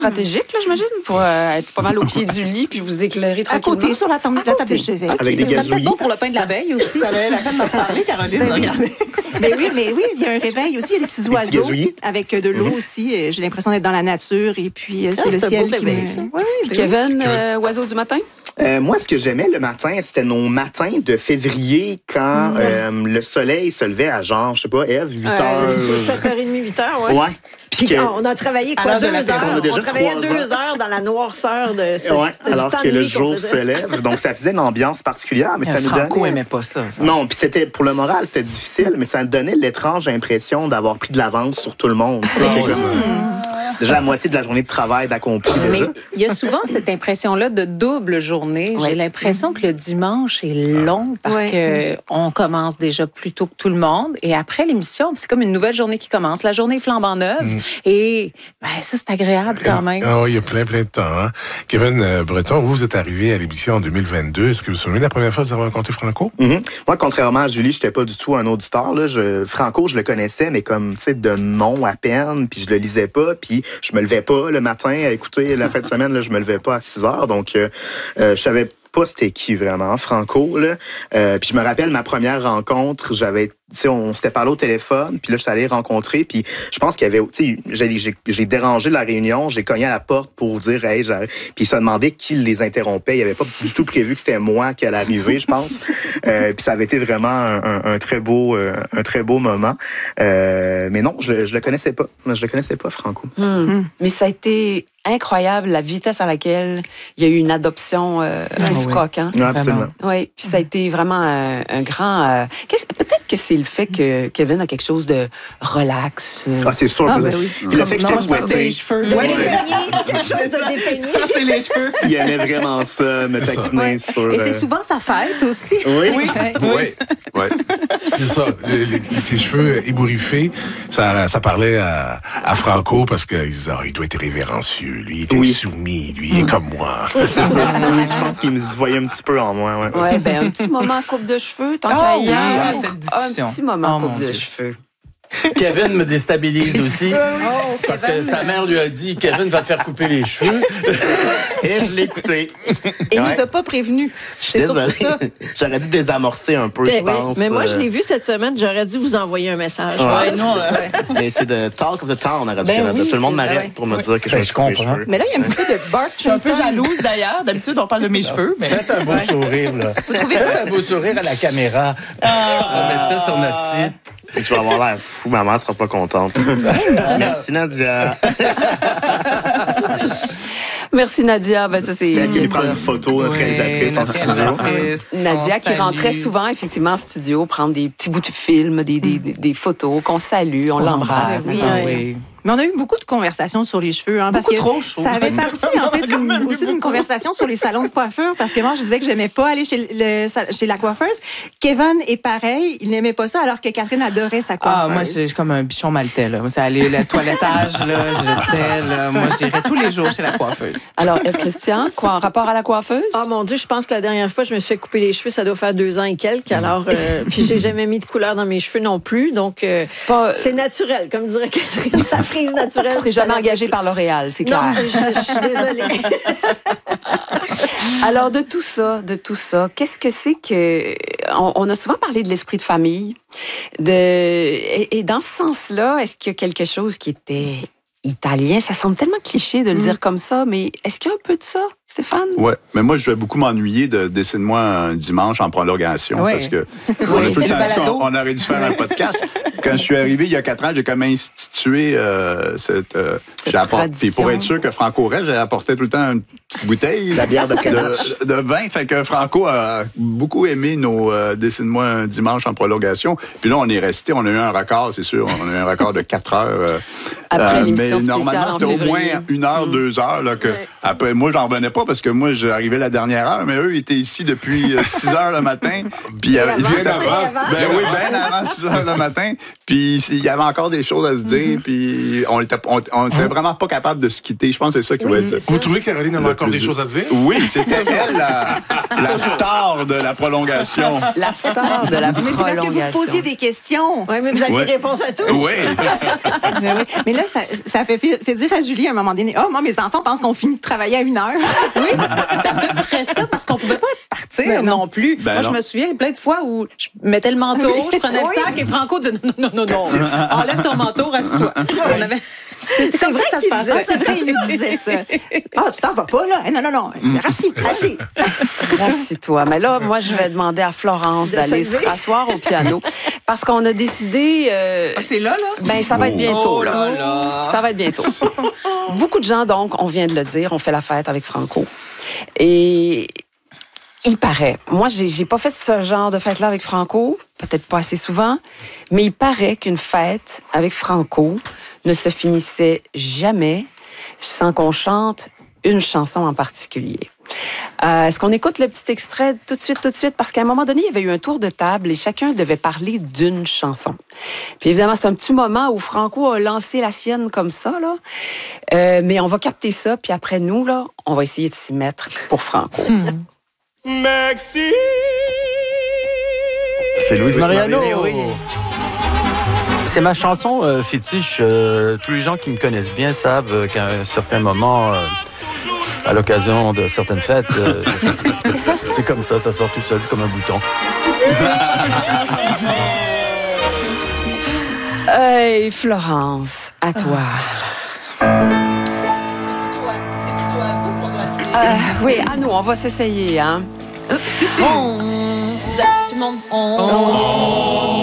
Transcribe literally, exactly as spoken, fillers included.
stratégique, là, j'imagine, pour euh, être pas mal au pied du lit puis vous éclairer tranquillement. À côté, sur la, tam- la table de chevet. Okay. Avec des Ça serait gazouillis. peut-être bon pour le pain de la veille aussi. Ça valait la peine d'en parler, Caroline. Regardez. Mais oui, mais oui, il y a un réveil aussi. Il y a des petits oiseaux gazouillis. avec de l'eau mm-hmm. aussi. J'ai l'impression d'être dans la nature et puis c'est ah, le c'est ciel un beau qui réveil, me... ça. Oui, oui, Kevin, euh, oiseau du matin? Euh, moi, ce que j'aimais le matin, c'était nos matins de février quand mmh. euh, le soleil se levait à genre, je sais pas, Ève, huit heures. Euh, sept heures trente, huit heures, ouais. Ouais. Puis que, on a travaillé quoi, deux heures? On, a déjà on travaillait trois deux heures. heures dans la noirceur de ce ouais, alors que le jour se lève. Donc, ça faisait une ambiance particulière. Mais ça nous Franco donnait... aimait pas ça. ça. Non, puis c'était pour le moral, c'était difficile, mais ça donnait l'étrange impression d'avoir pris de l'avance sur tout le monde. Déjà la moitié de la journée de travail d'accompli. Mais il y a souvent cette impression-là de double journée. Ouais. J'ai l'impression que le dimanche est long parce ouais. que on commence déjà plus tôt que tout le monde et après l'émission, c'est comme une nouvelle journée qui commence. La journée flambant neuve mm. et ben, ça, c'est agréable quand même. Ah oui, il y a plein, plein de temps. Hein? Kevin euh, Breton, vous, vous êtes arrivé à l'émission en deux mille vingt-deux. Est-ce que vous vous souvenez de la première fois que vous avez rencontré Franco? Mm-hmm. Moi, contrairement à Julie, je n'étais pas du tout un auditeur. Là. Je, Franco, je le connaissais, mais comme, tu sais, de nom à peine, puis je le lisais pas, puis je me levais pas le matin à écouter la fin de semaine, là, je me levais pas à six heures, donc euh, euh, je savais pas c'était qui vraiment, Franco. Là. Euh, puis je me rappelle ma première rencontre, j'avais, tu sais, on s'était parlé au téléphone, puis là je suis allé rencontrer, puis je pense qu'il y avait, tu sais, j'ai, j'ai, j'ai dérangé la réunion, j'ai cogné à la porte pour dire, hey, j'arrive. Puis il se demandait qui les interrompait. Il avait pas du tout prévu que c'était moi qui allait arriver, je pense. Euh, puis ça avait été vraiment un, un, un très beau, euh, un très beau moment. Euh, mais non, je, je le connaissais pas. Je le connaissais pas, Franco. Mmh. Mmh. Mais ça a été incroyable la vitesse à laquelle il y a eu une adoption euh, ah, réciproque. Oui. Hein? Oui, absolument. Oui, puis ça a été vraiment un, un grand... Euh, peut-être que c'est le fait que Kevin a quelque chose de relax. Euh... Ah, c'est sûr. Ah, c'est ben oui. Puis le fait que j'étais c'est les cheveux. Ouais, quelque chose de dépeigné. C'est les cheveux. Il aimait vraiment ça, me taquiner ouais. sur... Et c'est souvent sa fête aussi. Oui. Oui. oui. oui. C'est ça. Les, les, les cheveux ébouriffés, ça, ça parlait à, à Franco parce qu'il disait, oh, il doit être révérencieux. Lui, il était oui. soumis. Lui, il est comme moi. C'est ça. Oui, je pense qu'il se voyait un petit peu en moi. Ouais, ouais ben un petit moment coupe de cheveux, tant oh, qu'à oui, hier. Un petit moment oh, coupe de Dieu. cheveux. Kevin me déstabilise aussi. Oh, parce Kevin. que sa mère lui a dit, Kevin va te faire couper les cheveux. Et je l'ai écouté. Et il ouais. nous a pas prévenus. C'est surtout ça. J'aurais dû désamorcer un peu, mais, je pense. Mais moi, je l'ai vu cette semaine. J'aurais dû vous envoyer un message. Ouais. Ouais, non, ouais. Mais c'est de Talk of the Town, à Radio-Canada. Ben oui, tout le monde m'arrête ouais. pour me dire que je me je comprends. Mais là, il y a un petit peu de Bart Je suis un peu jalouse, d'ailleurs. D'habitude, on parle de mes cheveux. Mais... Faites un beau ouais. sourire, là. Vous trouvez Faites un beau sourire à la caméra. Ah. On va mettre ça sur notre site. Et tu vas avoir l'air fou, maman sera pas contente. Merci Nadia. Merci Nadia. Ben, ça, c'est, c'est elle qui lui prend une photo, notre oui, réalisatrice en studio. Nadia qui rentrait souvent effectivement en studio, prendre des petits bouts de film, des, des, des, des photos qu'on salue, on, on l'embrasse. Oui, oui. oui. Mais on a eu beaucoup de conversations sur les cheveux. Hein, parce beaucoup que trop chaud. Ça avait parti en fait d'une, aussi d'une conversation sur les salons de coiffure parce que moi, je disais que j'aimais pas aller chez, le, chez la coiffeuse. Kevin est pareil, il n'aimait pas ça alors que Catherine adorait sa coiffeuse. Ah, moi, c'est comme un bichon maltais. Là. Moi, c'est aller le toilettage, là, j'étais là. Moi, j'irais tous les jours chez la coiffeuse. Alors, Ève Christian, quoi, en rapport à la coiffeuse? Ah, mon Dieu, je pense que la dernière fois, je me suis fait couper les cheveux, ça doit faire deux ans et quelques. Alors, euh, puis j'ai jamais mis de couleur dans mes cheveux non plus. Donc, euh, pas, c'est naturel, comme dirait Catherine, ça frise naturelle. Jamais engagé par L'Oréal, c'est clair. Non, je, je suis désolée. Alors, de tout ça, de tout ça, qu'est-ce que c'est que... On, on a souvent parlé de l'esprit de famille. De, et, et dans ce sens-là, est-ce qu'il y a quelque chose qui était italien? Ça semble tellement cliché de le mmh. dire comme ça, mais est-ce qu'il y a un peu de ça, Stéphane? Oui, mais moi, je vais beaucoup m'ennuyer de Dessine-moi un dimanche en prolongation. Oui. Parce que oui. on a tout le temps qu'on on aurait dû faire un podcast. Quand je suis arrivé il y a quatre ans, j'ai comme institué euh, cette, euh, cette apporté, puis pour être sûr que Franco reste, j'ai apporté tout le temps une petite bouteille la bière de, de, de vin. Fait que Franco a beaucoup aimé nos euh, Dessine-moi un dimanche en prolongation. Puis là, on est resté, on a eu un record, c'est sûr, on a eu un record de quatre heures. Euh, après euh, l'émission mais normalement, c'était au moins une heure, mmh. deux heures. Là, que, ouais. après, moi, j'en revenais pas parce que moi, j'arrivais la dernière heure, mais eux, ils étaient ici depuis six heures le matin. Puis, euh, ils étaient avant. Ben oui, bien avant six heures le matin. Puis, il y avait encore des choses à se dire. Mm-hmm. Puis, on était, on, on était vraiment pas capable de se quitter. Je pense que c'est ça qui oui, va être. Vous trouvez que Caroline avait encore des choses à dire? Oui, c'était elle, la, la star de la prolongation. La star de la prolongation. Mais c'est parce que vous posiez des questions. Oui, mais vous aviez ouais. réponse à tout. Oui. mais, oui. mais là, là, ça, ça fait, fait dire à Julie à un moment donné, oh, moi, mes enfants pensent qu'on finit de travailler à une heure. Oui, c'est à peu près ça, parce qu'on pouvait pas partir ben non. non plus. Ben moi, non. je me souviens plein de fois où je mettais le manteau, je prenais oui. le sac et Franco de non, non, non, non, non. Enlève ton manteau, rassieds-toi. On avait... C'est, c'est, c'est comme vrai ça que ça se passait. C'est vrai qu'il disait ça. Ah, oh, tu t'en vas pas, là? Non, non, non. Rassis, rassis. Rassis-toi. Mais là, moi, je vais demander à Florence d'aller se rasseoir au piano. Parce qu'on a décidé... Euh, ah, c'est là, là? Ben, ça va être bientôt, oh là. là, là. Ça va être bientôt. Beaucoup de gens, donc, on vient de le dire, on fait la fête avec Franco. Et... il paraît. Moi, j'ai, j'ai pas fait ce genre de fête-là avec Franco, peut-être pas assez souvent, mais il paraît qu'une fête avec Franco ne se finissait jamais sans qu'on chante une chanson en particulier. Euh, est-ce qu'on écoute le petit extrait tout de suite, tout de suite? Parce qu'à un moment donné, il y avait eu un tour de table et chacun devait parler d'une chanson. Puis évidemment, c'est un petit moment où Franco a lancé la sienne comme ça, là. Euh, mais on va capter ça, puis après nous, là, on va essayer de s'y mettre pour Franco. Hmm. Merci. C'est Louise Mariano. Oui. C'est ma chanson euh, fétiche. Euh, tous les gens qui me connaissent bien savent euh, qu'à un certain moment, euh, à l'occasion de certaines fêtes, euh, c'est comme ça, ça sort tout seul, c'est comme un bouton. Hey, Florence, à toi. Euh, oui, à nous, on va s'essayer, hein. On, tout le monde, on. on.